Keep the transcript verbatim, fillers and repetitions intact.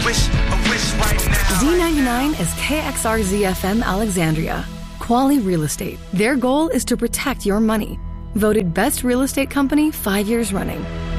wish, a wish right now. Z ninety-nine is K X R Z F M Alexandria. Quality Real Estate. Their goal is to protect your money. Voted Best Real Estate Company five years running.